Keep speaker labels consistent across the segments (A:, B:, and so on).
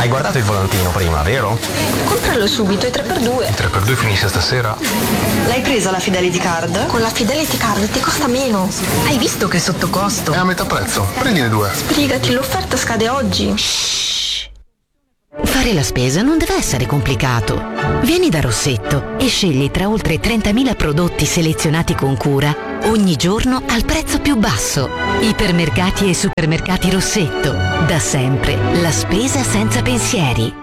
A: Hai guardato il volantino prima, vero?
B: Compralo subito, i 3x2.
A: Il 3x2 finisce stasera?
C: L'hai presa la Fidelity Card?
B: Con la Fidelity Card ti costa meno. Hai visto che è sotto costo?
A: È a metà prezzo, prendine 2.
B: Sbrigati, l'offerta scade oggi.
D: Fare la spesa non deve essere complicato. Vieni da Rossetto e scegli tra oltre 30.000 prodotti selezionati con cura ogni giorno al prezzo più basso. Ipermercati e supermercati Rossetto. Da sempre la spesa senza pensieri.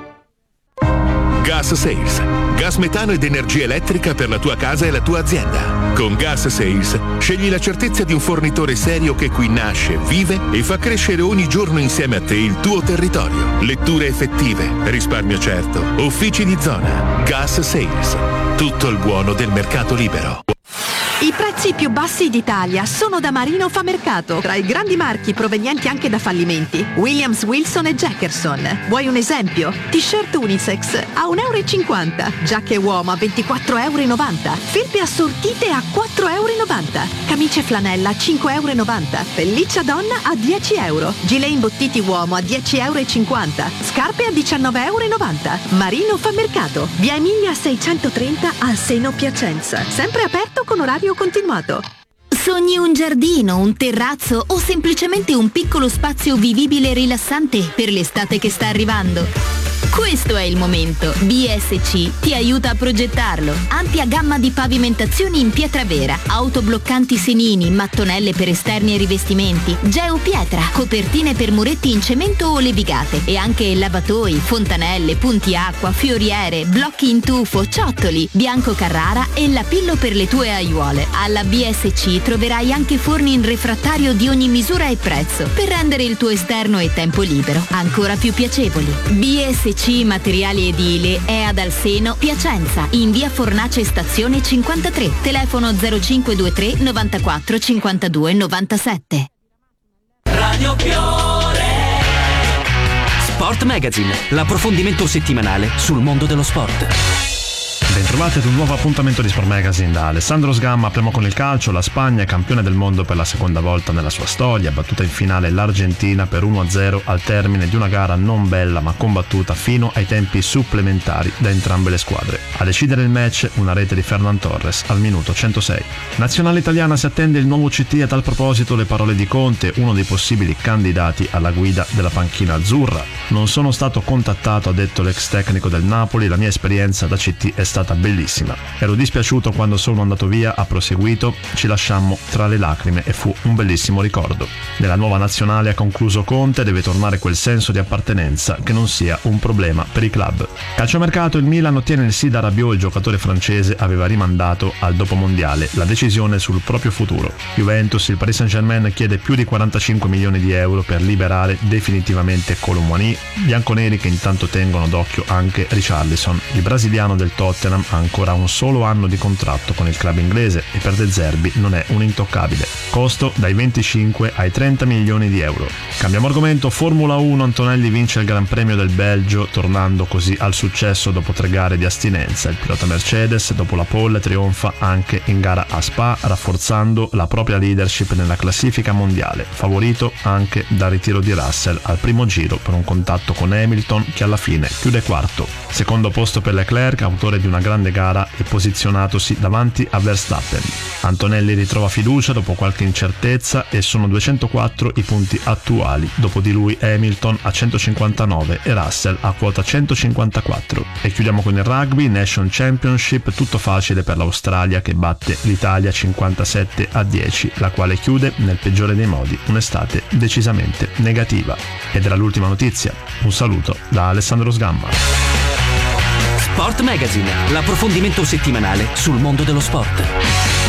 E: Gas Sales. Gas metano ed energia elettrica per la tua casa e la tua azienda. Con Gas Sales scegli la certezza di un fornitore serio che qui nasce, vive e fa crescere ogni giorno insieme a te il tuo territorio. Letture effettive, risparmio certo, uffici di zona. Gas Sales. Tutto il buono del mercato libero.
F: I prezzi più bassi d'Italia sono da Marino Fa Mercato, tra i grandi marchi provenienti anche da fallimenti. Williams, Wilson e Jackerson. Vuoi un esempio? T-shirt unisex a 1,50 €, giacche uomo a 24,90 €, felpe assortite a 4,90 €, camicie flanella a 5,90 €, pelliccia donna a 10 €, gilet imbottiti uomo a 10,50 €, scarpe a 19,90 €. Marino Fa Mercato, via Emilia 630 a Seno Piacenza. Sempre aperto con orario continuato.
G: Sogni un giardino, un terrazzo o semplicemente un piccolo spazio vivibile e rilassante per l'estate che sta arrivando? Questo è il momento. BSC ti aiuta a progettarlo. Ampia gamma di pavimentazioni in pietra vera, autobloccanti senini, mattonelle per esterni e rivestimenti, geopietra, copertine per muretti in cemento o levigate e anche lavatoi, fontanelle, punti acqua, fioriere, blocchi in tufo, ciottoli, bianco Carrara e lapillo per le tue aiuole. Alla BSC troverai anche forni in refrattario di ogni misura e prezzo per rendere il tuo esterno e tempo libero ancora più piacevoli. BSC Materiali Edili è ad Alseno, Piacenza, in via Fornace Stazione 53, telefono 0523 94 52 97.
H: Radio Fiore. Sport Magazine, l'approfondimento settimanale sul mondo dello sport.
I: Bentrovati ad un nuovo appuntamento di Sport Magazine da Alessandro Sgamma. Apriamo con il calcio. La Spagna è campione del mondo per la seconda volta nella sua storia, battuta in finale l'Argentina per 1-0 al termine di una gara non bella ma combattuta fino ai tempi supplementari da entrambe le squadre. A decidere il match una rete di Fernan Torres al minuto 106. Nazionale italiana si attende il nuovo CT. A tal proposito le parole di Conte, uno dei possibili candidati alla guida della panchina azzurra. Non sono stato contattato, ha detto l'ex tecnico del Napoli, la mia esperienza da CT è stata bellissima. Ero dispiaciuto quando sono andato via, ha proseguito, ci lasciammo tra le lacrime e fu un bellissimo ricordo. Nella nuova nazionale, ha concluso Conte, deve tornare quel senso di appartenenza che non sia un problema per i club. Calciomercato, il Milan ottiene il sì da Rabiot. Il giocatore francese aveva rimandato al dopo mondiale la decisione sul proprio futuro. Juventus, il Paris Saint-Germain chiede più di 45 milioni di euro per liberare definitivamente Colomboigny. Bianconeri che intanto tengono d'occhio anche Richarlison. Il brasiliano del Tottenham ha ancora un solo anno di contratto con il club inglese e per De Zerbi non è un intoccabile. Costo dai 25 ai 30 milioni di euro. Cambiamo argomento. Formula 1, Antonelli vince il Gran Premio del Belgio, tornando così al successo dopo 3 gare di astinenza. Il pilota Mercedes, dopo la pole, trionfa anche in gara a Spa, rafforzando la propria leadership nella classifica mondiale, favorito anche dal ritiro di Russell al primo giro per un contatto con Hamilton che alla fine chiude quarto. Secondo posto per Leclerc, autore di una grande gara e posizionatosi davanti a Verstappen. Antonelli ritrova fiducia dopo qualche incertezza e sono 204 i punti attuali, dopo di lui Hamilton a 159 e Russell a quota 154. E chiudiamo con il rugby, Nation Championship, tutto facile per l'Australia che batte l'Italia 57-10, la quale chiude nel peggiore dei modi un'estate decisamente negativa. Ed era l'ultima notizia. Un saluto da Alessandro Sgamma.
H: Sport Magazine, l'approfondimento settimanale sul mondo dello sport.